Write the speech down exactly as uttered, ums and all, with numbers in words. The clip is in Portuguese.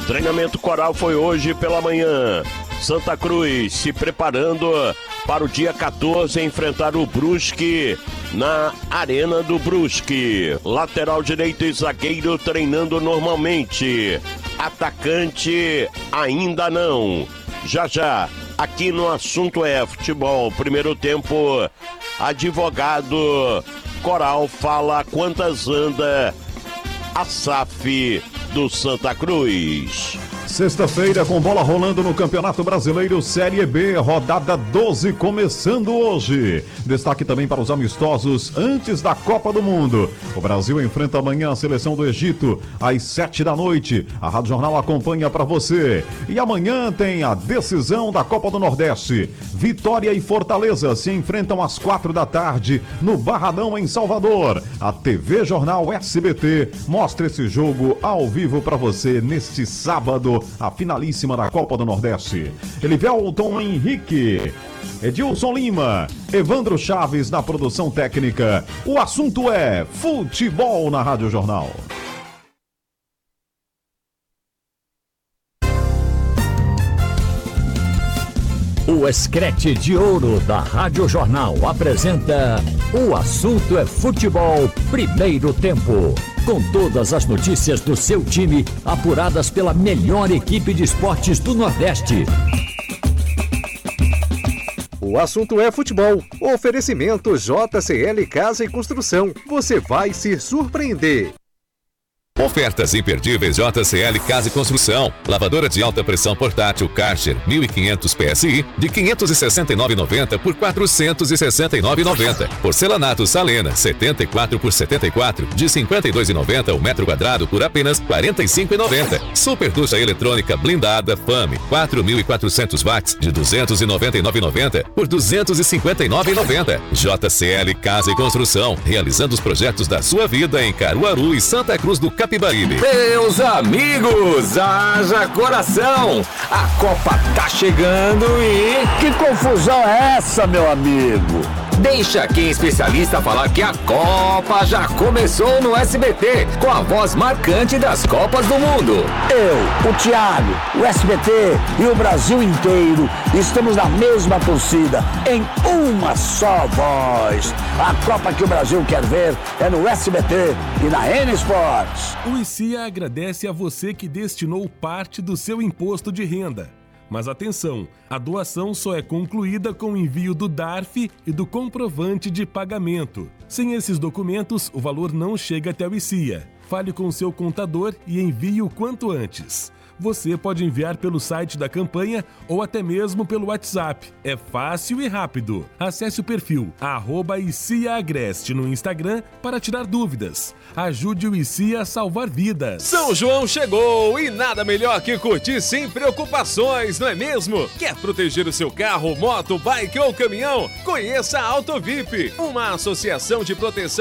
Treinamento coral foi hoje pela manhã. Santa Cruz se preparando para o dia quatorze enfrentar o Brusque na Arena do Brusque. Lateral direito e zagueiro treinando normalmente. Atacante ainda não. Já já, aqui no Assunto é Futebol, primeiro tempo, advogado Coral fala quantas anda a S A F do Santa Cruz. Sexta-feira com bola rolando no Campeonato Brasileiro Série B, rodada doze começando hoje. Destaque também para os amistosos antes da Copa do Mundo. O Brasil enfrenta amanhã a seleção do Egito às sete da noite. A Rádio Jornal acompanha para você. E amanhã tem a decisão da Copa do Nordeste. Vitória e Fortaleza se enfrentam às quatro da tarde no Barradão em Salvador. A T V Jornal S B T mostra esse jogo ao vivo para você neste sábado. A finalíssima da Copa do Nordeste. Elivelton Henrique, Edilson Lima, Evandro Chaves na produção técnica. O assunto é futebol na Rádio Jornal. O Escrete de Ouro da Rádio Jornal apresenta O Assunto é Futebol, primeiro tempo. Com todas as notícias do seu time, apuradas pela melhor equipe de esportes do Nordeste. O assunto é futebol. Oferecimento J C L Casa e Construção. Você vai se surpreender. Ofertas imperdíveis J C L Casa e Construção. Lavadora de alta pressão portátil Karcher mil e quinhentos P S I de quinhentos e sessenta e nove reais e noventa centavos por quatrocentos e sessenta e nove reais e noventa centavos. Porcelanato Salena setenta e quatro por setenta e quatro de cinquenta e dois reais e noventa centavos o metro quadrado por apenas quarenta e cinco reais e noventa centavos. Super ducha eletrônica blindada Fame quatro mil e quatrocentos watts de duzentos e noventa e nove reais e noventa centavos por duzentos e cinquenta e nove reais e noventa centavos. J C L Casa e Construção, realizando os projetos da sua vida em Caruaru e Santa Cruz do Capibaribe. Meus amigos, haja coração! A Copa tá chegando e... Que confusão é essa, meu amigo? Deixa quem é especialista falar que a Copa já começou no S B T, com a voz marcante das Copas do Mundo. Eu, o Thiago, o S B T e o Brasil inteiro estamos na mesma torcida, em uma só voz. A Copa que o Brasil quer ver é no S B T e na N Sports. O I C I A agradece a você que destinou parte do seu imposto de renda. Mas atenção, a doação só é concluída com o envio do D A R F e do comprovante de pagamento. Sem esses documentos, o valor não chega até o I C I A. Fale com o seu contador e envie o quanto antes. Você pode enviar pelo site da campanha ou até mesmo pelo WhatsApp. É fácil e rápido. Acesse o perfil arroba I C I A Agreste no Instagram para tirar dúvidas. Ajude o I C I A a salvar vidas. São João chegou e nada melhor que curtir sem preocupações, não é mesmo? Quer proteger o seu carro, moto, bike ou caminhão? Conheça a AutoVip, uma associação de proteção